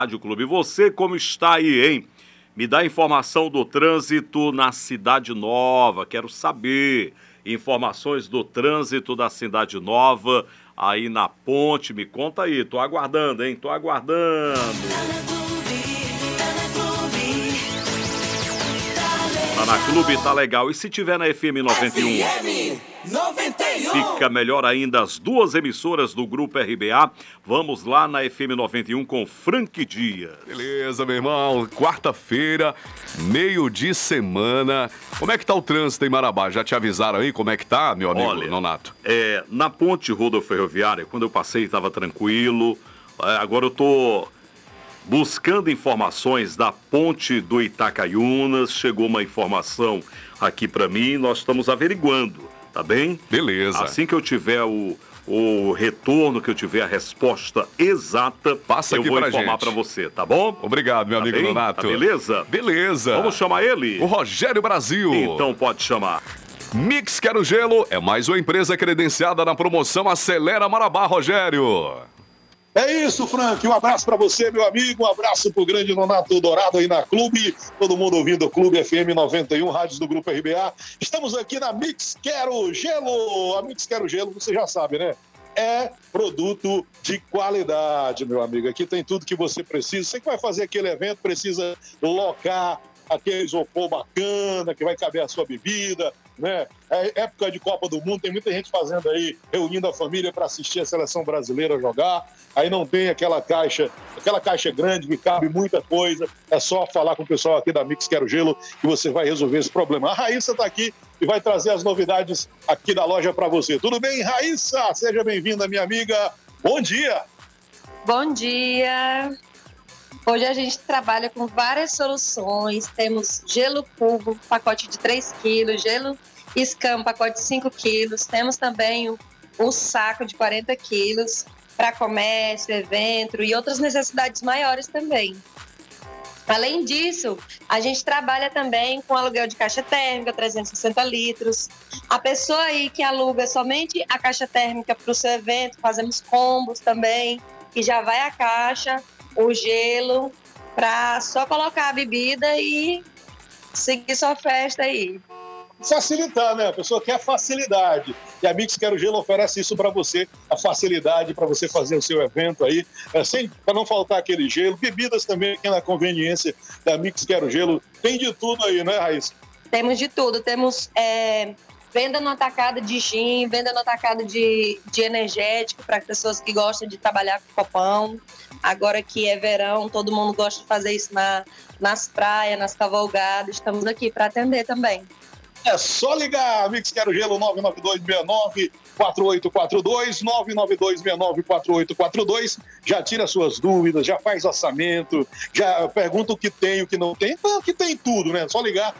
Rádio Clube. Você como está aí, hein? Me dá informação do trânsito na Cidade Nova. Quero saber informações do trânsito da Cidade Nova, aí na ponte. Me conta aí. Tô aguardando, hein? Tô aguardando. Tá na Clube, tá legal. E se tiver na FM 91? FM 91. Fica melhor ainda as duas emissoras do Grupo RBA. Vamos lá na FM 91 com Frank Dias. Beleza, meu irmão. Quarta-feira, meio de semana. Como é que tá o trânsito em Marabá? Já te avisaram aí como é que tá, meu amigo? Olha, Nonato? Na ponte rodoferroviária, quando eu passei, estava tranquilo. Agora eu tô buscando informações da ponte do Itacaiunas. Chegou uma informação aqui para mim, nós estamos averiguando, tá bem? Beleza. Assim que eu tiver o retorno, que eu tiver a resposta exata, passa aqui eu vou pra informar gente. para você, tá bom? Obrigado, meu amigo bem? Nonato. Tá beleza? Beleza. Vamos chamar ele? O Rogério Brasil. Então pode chamar. Mix Quero Gelo é mais uma empresa credenciada na promoção Acelera Marabá, Rogério. É isso, Frank. Um abraço para você, meu amigo. Um abraço pro grande Nonato Dourado aí na Clube. Todo mundo ouvindo o Clube FM 91, rádios do Grupo RBA. Estamos aqui na Mix Quero Gelo. A Mix Quero Gelo, você já sabe, né? É produto de qualidade, meu amigo. Aqui tem tudo que você precisa. Você que vai fazer aquele evento, precisa locar aquele isopor bacana, que vai caber a sua bebida, né? É época de Copa do Mundo, tem muita gente fazendo aí, reunindo a família para assistir a seleção brasileira jogar. Aí não tem aquela caixa grande que cabe muita coisa. É só falar com o pessoal aqui da Mix Quero Gelo que você vai resolver esse problema. A Raíssa está aqui e vai trazer as novidades aqui da loja para você. Tudo bem, Raíssa? Seja bem-vinda, minha amiga. Bom dia! Bom dia! Hoje a gente trabalha com várias soluções. Temos gelo cubo, pacote de 3 quilos, gelo Scam, pacote de 5 quilos. Temos também o saco de 40 quilos para comércio, evento e outras necessidades maiores também. Além disso, a gente trabalha também com aluguel de caixa térmica, 360 litros. A pessoa aí que aluga somente a caixa térmica para o seu evento, fazemos combos também, que já vai a caixa, o gelo, para só colocar a bebida e seguir sua festa aí. Facilitar, né? A pessoa quer facilidade. E a Mix Quero Gelo oferece isso para você, a facilidade para você fazer o seu evento aí, para não faltar aquele gelo. Bebidas também aqui na conveniência da Mix Quero Gelo. Tem de tudo aí, né, Raíssa? Temos de tudo. Temos venda no atacado de gin, venda no atacado de energético para pessoas que gostam de trabalhar com copão. Agora que é verão, todo mundo gosta de fazer isso nas praias, nas cavalgadas. Estamos aqui para atender também. É só ligar, Mix Quero Gelo 99269-4842, 99269-4842. Já tira suas dúvidas, já faz orçamento, já pergunta o que tem, o que não tem. Então, aqui tem tudo, né? Só ligar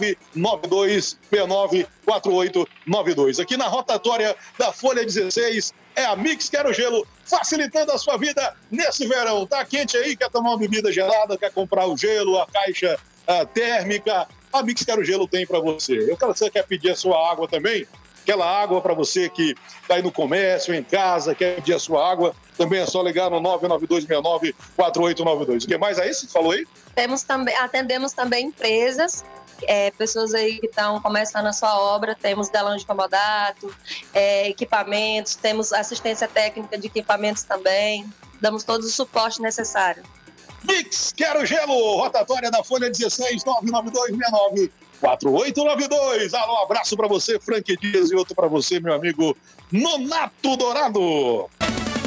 99269-4892. Aqui na rotatória da Folha 16, é a Mix Quero Gelo, facilitando a sua vida nesse verão. Tá quente aí, quer tomar uma bebida gelada, quer comprar o gelo, a caixa térmica, a Mix Quero Gelo tem para você. Você quer pedir a sua água também? Aquela água para você que está aí no comércio, em casa, quer pedir a sua água, também é só ligar no 99269-4892. O que mais aí? Você falou aí? Atendemos também empresas, pessoas aí que estão começando a sua obra. Temos galão de comodato, equipamentos, temos assistência técnica de equipamentos também. Damos todo o suporte necessário. Mix Quero Gelo, rotatória da Folha 16, 99269-4892. Alô, um abraço para você, Frank Dias, e outro para você, meu amigo Nonato Dourado.